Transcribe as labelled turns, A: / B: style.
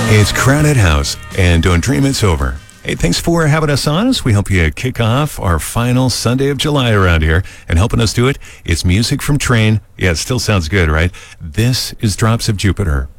A: It's Crowded House, and don't dream it's over. Hey, thanks for having us on as we help you kick off our final Sunday of July around here. And helping us do it, it's music from Train. Yeah, it still sounds good, right? This is Drops of Jupiter.